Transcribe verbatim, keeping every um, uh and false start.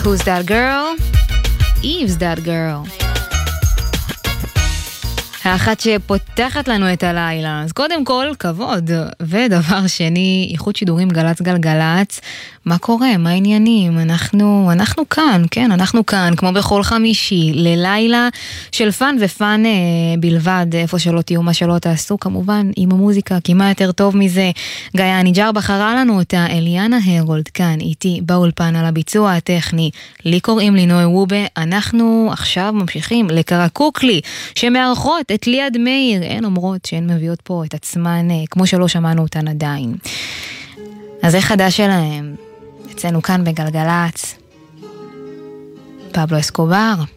Who's that girl? Eve's that girl. האחת שפותחת לנו את הלילה. אז קודם כל, כבוד. ודבר שני, איחוד שידורים גלץ גלגלץ. מה קורה? מה העניינים? אנחנו, אנחנו כאן, כן, אנחנו כאן, כמו בכל חמישי, ללילה של פן ופן אה, בלבד, איפה שלא תהיו, מה שלא תעשו, כמובן, עם המוזיקה, כי מה יותר טוב מזה? גיא הניג'ר בחרה לנו אותה, אליאנה הרולד, כאן, איתי, באולפן על הביצוע הטכני. לי קוראים לי נוי וובה, אנחנו עכשיו ממשיכים לקרקוקלי, שמארחות את ליעד מאיר, הן אומרות שהן מביאות פה את עצמן, כמו שלא שמענו אותן עדיין. אז זה חדש שלהם, אצלנו כאן בגלגלץ, פבלו אסקובר.